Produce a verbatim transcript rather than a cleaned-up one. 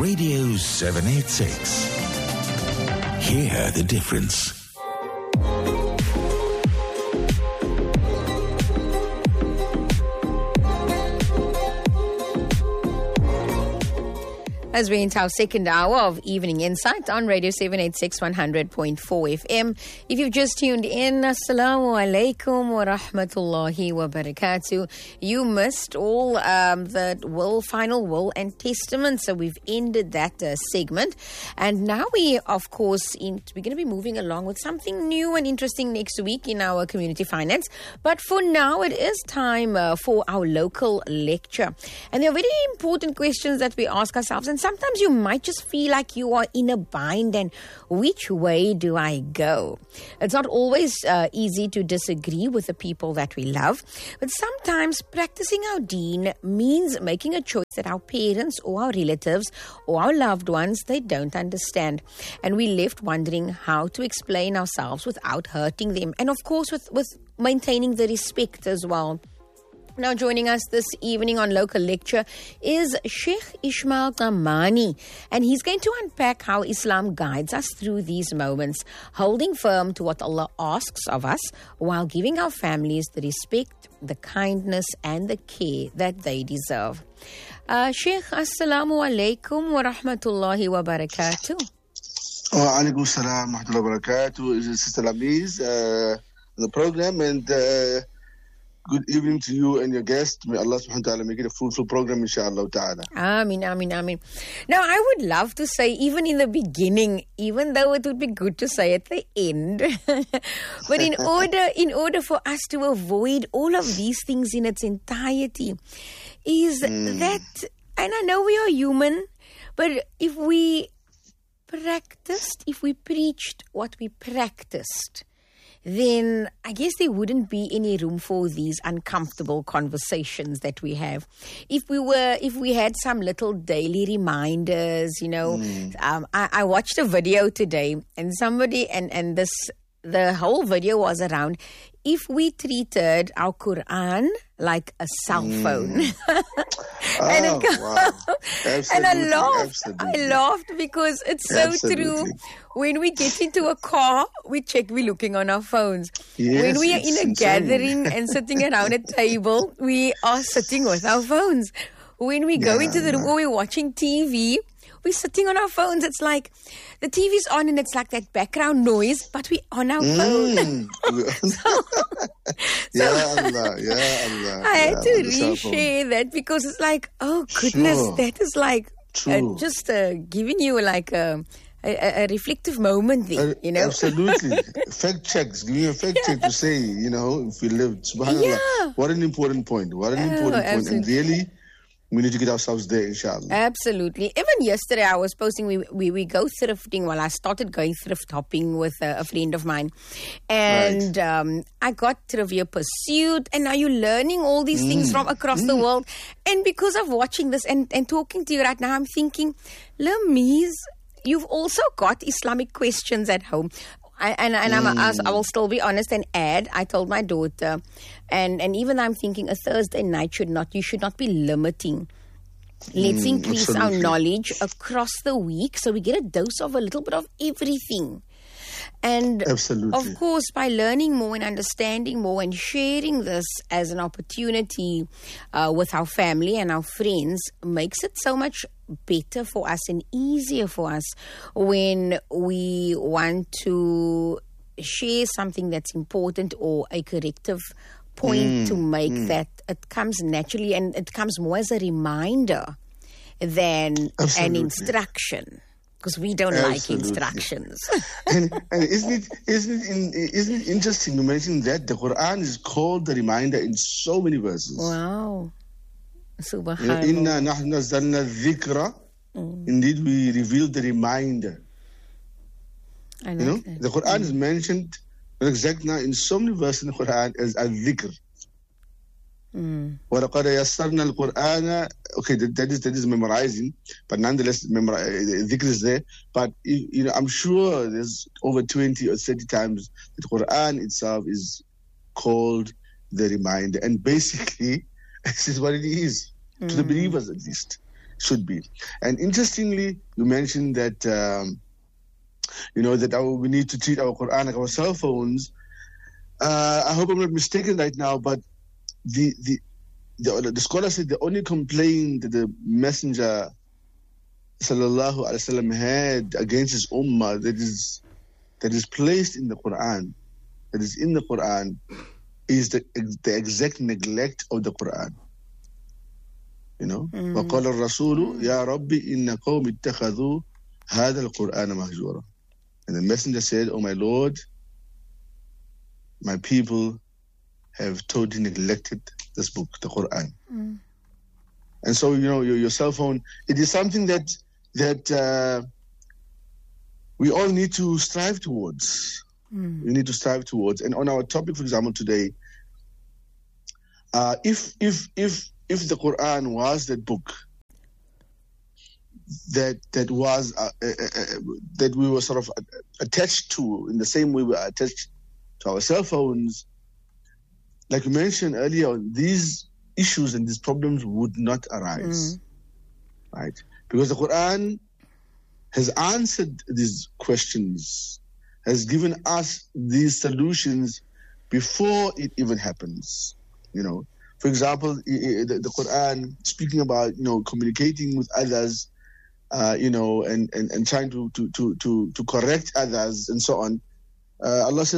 Radio seven eighty-six. Hear the difference. As we're into our second hour of Evening Insight on Radio seven eighty-six, one hundred point four F M. If you've just tuned in, Assalamu alaikum wa rahmatullahi wa barakatuh. You missed all um, the will, final will and testament, so we've ended that uh, segment. And now we, of course, in, we're going to be moving along with something new and interesting next week in our community finance. But for now, it is time uh, for our local lecture. And there are very important questions that we ask ourselves, and sometimes you might just feel like you are in a bind and which way do I go? It's not always uh, easy to disagree with the people that we love, but sometimes practicing our deen means making a choice that our parents or our relatives or our loved ones, they don't understand. And we're left wondering how to explain ourselves without hurting them. And of course, with, with maintaining the respect as well. Now, joining us this evening on Local Lecture is Sheikh Ismail Kamani, and he's going to unpack how Islam guides us through these moments, holding firm to what Allah asks of us while giving our families the respect, the kindness, and the care that they deserve. Uh, Sheikh, Assalamu alaikum wa rahmatullahi wa barakatuh. Wa alaikum salam wa rahmatullahi wa barakatuh. This is Sister Lamiz uh, on the program, and uh, good evening to you and your guest. May Allah subhanahu wa ta'ala make it a fruitful program, inshallah ta'ala. Ameen, ameen, ameen. Now, I would love to say, even in the beginning, even though it would be good to say at the end, but in order, in order for us to avoid all of these things in its entirety, is mm. that, and I know we are human, but if we practiced, if we preached what we practiced, then I guess there wouldn't be any room for these uncomfortable conversations that we have. If we were, if we had some little daily reminders, you know, mm. um, I, I watched a video today, and somebody, and, and this, the whole video was around if we treated our Quran like a cell phone. Mm. and, oh, it, wow. and I laughed. Absolutely. I laughed because it's so Absolutely. true. When we get into a car, we check, we're looking on our phones. Yes, when we are in a insane. gathering and sitting around a table, we are sitting with our phones. When we go Yeah, into the room yeah. or we're watching T V, we're sitting on our phones. It's like the T V's on and it's like that background noise, but we're on our Mm. phone. so, Ya Allah, Ya Allah. I had Ya to Allah, the cell phone. reshare that because it's like, oh goodness, Sure. that is like uh, True. just uh, giving you like a, a, a reflective moment there, Uh, you know? Absolutely. Fact checks. Give me a fact check to say, you know, if we lived. Subhanallah. Yeah. What an important point. What an Oh, important point. And absolutely. really, we need to get ourselves there, inshallah. Absolutely. Even yesterday, I was posting, we we, we go thrifting. Well, I started going thrift hopping with a, a friend of mine. And Right. um, I got Trivia Pursuit. And now you're learning all these things Mm. from across the world. And because of watching this and, and talking to you right now, I'm thinking, Lamiz, you've also got Islamic questions at home. I, and and I'm, I, I will still be honest and add, I told my daughter, and, and even I'm thinking a Thursday night should not, you should not be limiting. Let's Mm, increase our absolutely. knowledge across the week so we get a dose of a little bit of everything. And Absolutely. of course, by learning more and understanding more and sharing this as an opportunity uh, with our family and our friends makes it so much better for us and easier for us when we want to share something that's important or a corrective point Mm, to make mm. that it comes naturally and it comes more as a reminder than an Absolutely. instruction. Because we don't Absolutely. like instructions. and, and isn't it isn't it in, isn't it interesting to mention that the Quran is called the reminder in so many verses. Wow. You know, Subhanallah. Inna nahnu nazzalna dhikra. Indeed, we revealed the reminder. I You know, like that. the Quran is mentioned exact now in so many verses in the Quran as al-dhikr. Mm. وَلَقَدْ يَسَّرْنَا الْقُرْآنَ. Okay, that, that is that is memorizing, but nonetheless, memori- dhikr is there. But you know, I'm sure there's over twenty or thirty times the Quran itself is called the reminder, and basically, this is what it is to the believers at least. should be. And interestingly, you mentioned that, um, you know, that our, we need to treat our Quran like our cell phones. Uh, I hope I'm not mistaken right now, but the, the, the, the scholar said the only complaint that the Messenger sallallahu alaihi wasallam had against his ummah that is that is placed in the Quran, that is in the Quran, is the the exact neglect of the Quran. You know, وَقَالَ الرَّسُولُ يَا رَبِّ إِنَّ قَوْمِ اتَّخَذُوا هَذَا الْقُرْآنَ مَهْجُورًا. And the Messenger said, "Oh my Lord, my people have totally neglected this book, the Quran." Mm. And so, you know, your, your cell phone, it is something that that uh, we all need to strive towards. Mm. We need to strive towards. And on our topic, for example, today, uh, if if if if the Quran was that book that that was uh, uh, uh, that we were sort of attached to in the same way we are attached to our cell phones, like you mentioned earlier, these issues and these problems would not arise, mm. right? Because the Quran has answered these questions, has given us these solutions before it even happens. You know, for example, the, the Quran speaking about, you know, communicating with others, uh, you know, and, and, and trying to, to, to, to, to correct others and so on. Uh, Allah says,